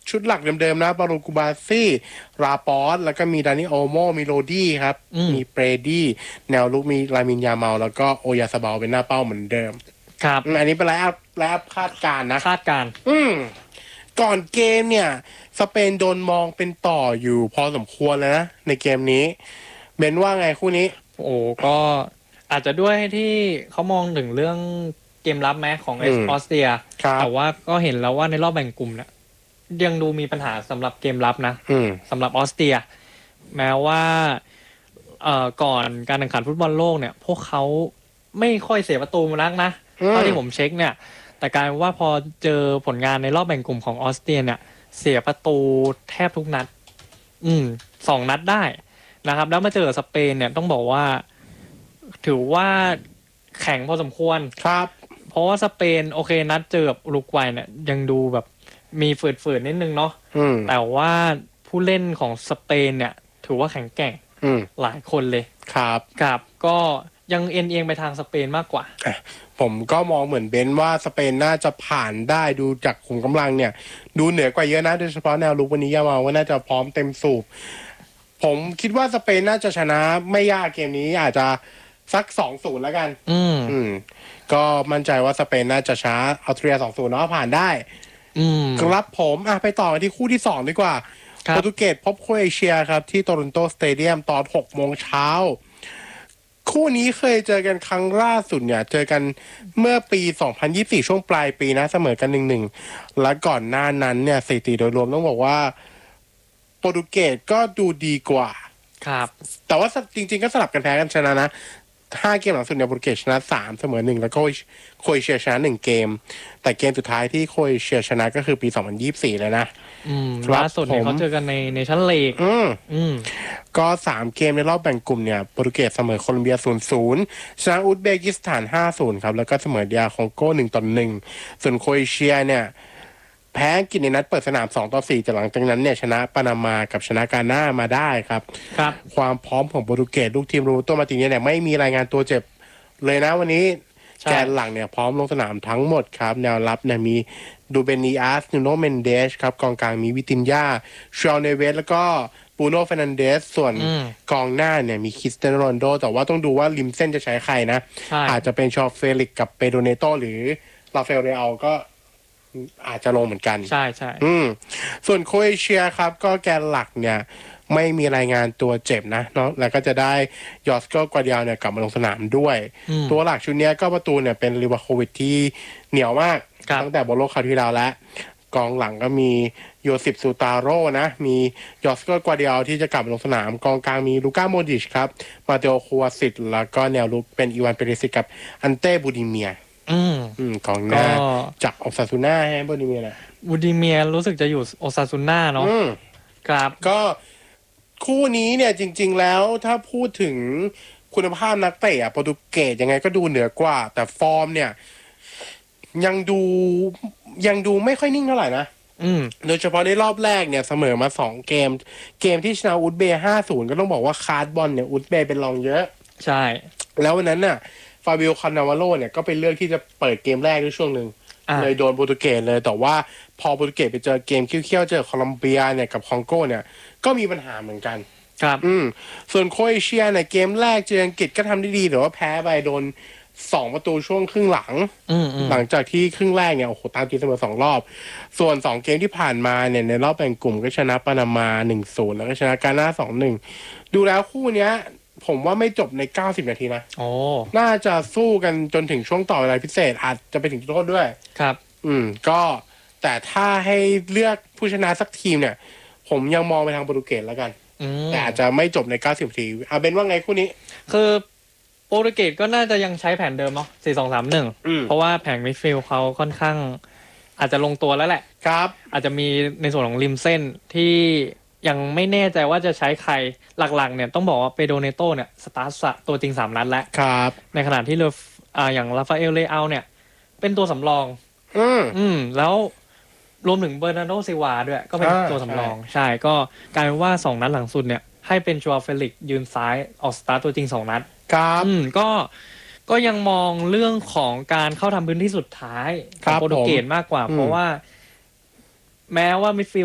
ชุดหลักเดิมๆนะบารูกูบาซี่ราปอสแล้วก็มีดานิโอโมมีโรดี้ครับมีเปรดี้แนวลุกมีลามินยาเมาแล้วก็โอยาซาบาลเป็นหน้าเป้าเหมือนเดิมครับอันนี้เป็นไลฟ์คาดการณ์นะคาดการณ์ก่อนเกมเนี่ยสเปนโดนมองเป็นต่ออยู่พอสมควรแล้วนะในเกมนี้เบนว่าไงคู่นี้โอ้ก็อาจจะด้วยที่เขามองถึงเรื่องเกมรับแม้ของออสเตรียแต่ว่าก็เห็นแล้วว่าในรอบแบ่งกลุ่มเนี่ยยังดูมีปัญหาสำหรับเกมรับนะสำหรับออสเตรียแม้ว่าก่อนการแข่งขันฟุตบอลโลกเนี่ยพวกเขาไม่ค่อยเสียประตูนักนะเท่าที่ผมเช็คเนี่ยแต่กลายว่าพอเจอผลงานในรอบแบ่งกลุ่มของออสเตรียเนี่ยเสียประตูแทบทุกนัด2 นัดได้นะครับแล้วมาเจอสเปนเนี่ยต้องบอกว่าถือว่าแข็งพอสมควรครับเพราะว่าสเปนโอเคนัดเจอกับอุรุกวัยเนี่ยยังดูแบบมีฝืดๆนิดนึงเนาะแต่ว่าผู้เล่นของสเปนเนี่ยถือว่าแข็งแกร่งหลายคนเลยครับก็ยังเอียงไปทางสเปนมากกว่าผมก็มองเหมือนเบนว่าสเปนน่าจะผ่านได้ดูจากขุมกำลังเนี่ยดูเหนือกว่าเยอะนะโดยเฉพาะแนวลุกวันนี้ยามาว่าน่าจะพร้อมเต็มสูบผมคิดว่าสเปนน่าจะชนะไม่ยากเกมนี้อาจจะสัก 2-0 แล้วกันก็มั่นใจว่าสเปนน่าจะชนะออสเตรีย 2-0 เนาะผ่านได้ครับผมไปต่อกันที่คู่ที่2ดีกว่าโปรตุเกสพบโครเอเชียครับที่โตรอนโตสเตเดียมตอน 6 โมงเช้าคู่นี้เคยเจอกันครั้งล่าสุดเนี่ยเจอกันเมื่อปี 2024 ช่วงปลายปีนะเสมอกัน 1-1 และก่อนหน้านั้นเนี่ยสถิติโดยรวมต้องบอกว่าโปรตุเกสก็ดูดีกว่าครับแต่ว่าจริงๆก็สลับกันแพ้กันชนะนะ5 เกมหลังสุดเนี่ยโปรตุเกสชนะ3เสมอ1แล้วก็โครเอเชียชนะ1เกมแต่เกมสุดท้ายที่โครเอเชียชนะก็คือปี2024เลยนะล่าสุดเนี่ยเขาเจอกันในชั้นลีกก็3เกมในรอบแบ่งกลุ่มเนี่ยโปรตุเกสเสมอโคลอมเบีย 0-0 ชนะอุซเบกิสถาน 5-0 ครับแล้วก็เสมอดีอาร์คองโก 1-1 ส่วนโครเอเชียเนี่ยแพ้อังกฤษในนัดเปิดสนาม 2-4 แต่หลังจากนั้นเนี่ยชนะปานามากับชนะกาน่ามาได้ครับความพร้อมของโปรตุเกสลูกทีมโรเบร์โตมาร์ติเนสเนี่ยไม่มีรายงานตัวเจ็บเลยนะวันนี้แกนหลังเนี่ยพร้อมลงสนามทั้งหมดครับแนวรับเนี่ยมีดูเบนีอาสนูโนเมนเดสครับกองกลางมีวิตินญาชาลเนเวสแล้วก็บูโน่เฟร์นันเดสส่วนกองหน้าเนี่ยมีคริสเตียโนโรนัลโดแต่ว่าต้องดูว่าริมเส้นจะใช้ใครนะอาจจะเป็นชอเฟลิกกับเปโดเนโตหรือราฟาเอลเรอัลก็อาจจะลงเหมือนกันใช่ใช่ส่วนโครเอเชียครับก็แกนหลักเนี่ยไม่มีรายงานตัวเจ็บนะเนาะแล้วก็จะได้ยอสโกกวาเดียลเนี่ยกลับมาลงสนามด้วยตัวหลักชุดนี้ก็ประตูเนี่ยเป็นลิวาโควิชที่เหนียวมากตั้งแต่บอลโลกคราวที่แล้วแล้วกองหลังก็มีโยซิปซูตาโร่นะมียอสโกกวาเดียลที่จะกลับมาลงสนามกองกลางมีลูก้าโมดิชครับมาเตโอคัวซิตแล้วก็แนวลุกเป็นอีวานเปเรซิกกับอันเต้บูดิเมียกองหน้าจากโอซาซูน่าใช่ไหมบูดิเมียนะบูดิเมียรู้สึกจะอยู่โอซาซูน่าเนาะครับก็คู่นี้เนี่ยจริงๆแล้วถ้าพูดถึงคุณภาพนักเตะโปรตุเกสยังไงก็ดูเหนือกว่าแต่ฟอร์มเนี่ยยังดูไม่ค่อยนิ่งเท่าไหร่นะโดยเฉพาะในรอบแรกเนี่ยเสมอมา2 เกมที่ชนะอุซเบย์ 5-0 ก็ต้องบอกว่าคาร์ดบอลเนี่ยอุซเบย์เป็นรองเยอะใช่แล้ววันนั้นน่ะฟาบิโอ คานาวาโลเนี่ยก็เป็นเลือกที่จะเปิดเกมแรกด้วยช่วงหนึ่งเลยโดนโปรตุเกสเลยแต่ว่าพอโปรตุเกสไปเจอเกมเขี้ยวๆเจอโคลอมเบียเนี่ยกับคองโกเนี่ยก็มีปัญหาเหมือนกันครับส่วนโครเอเชียเนี่ยเกมแรกเจออังกฤษก็ทำได้ดีแต่ว่าแพ้ไปโดน2 ประตูช่วงครึ่งหลังหลังจากที่ครึ่งแรกเนี่ยโอ้โหตามตีเสมอ2 รอบส่วน2 เกมที่ผ่านมาเนี่ยในรอบแบ่งกลุ่มก็ชนะปานามา 1-0 แล้วก็ชนะกาน่า 2-1 ดูแล้วคู่เนี้ยผมว่าไม่จบใน90 นาทีนะน่าจะสู้กันจนถึงช่วงต่อเวลาพิเศษอาจจะไปถึงจุดโทษด้วยครับก็แต่ถ้าให้เลือกผู้ชนะสักทีมเนี่ยผมยังมองไปทางโปรตุเกสแล้วกันแต่อาจจะไม่จบใน90 นาทีเบนว่าไงคู่นี้คือโปรตุเกสก็น่าจะยังใช้แผนเดิมเนาะ 4-2-3-1 เพราะว่าแผนมิดฟิลด์เขาค่อนข้างอาจจะลงตัวแล้วแหละครับอาจจะมีในส่วนของริมเส้นที่ยังไม่แน่ใจว่าจะใช้ใครหลักๆเนี่ยต้องบอกว่าเปโดเนโตเนี่ยสตาร์ทตัวจริง3 นัดแล้วครับในขณะที่อย่างราฟาเอลเลอัลเนี่ยเป็นตัวสำรองแล้วรวมถึงเบอร์นาร์โดซิวาด้วยก็เป็นตัวสำรองใช่ก็กลายเป็นว่า2 นัดหลังสุดเนี่ยให้เป็นจัวเฟลิกยืนซ้ายออกสตาร์ทตัวจริง2 นัดครับก็ยังมองเรื่องของการเข้าทำพื้นที่สุดท้ายของโปรตุเกสมากกว่าเพราะว่าแม้ว่ามิดฟิลด์